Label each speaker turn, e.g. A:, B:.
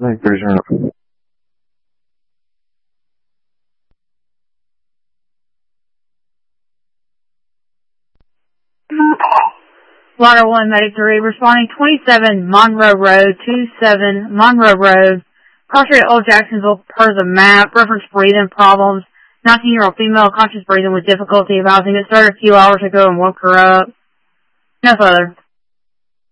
A: Thank you, Sergeant.
B: Water 1, Medic 3, responding 27 Monroe Road, 27 Monroe Road, cross street Old Jacksonville per the map, reference breathing problems, 19-year-old female conscious breathing with difficulty of housing. It started a few hours ago and woke her up. No further.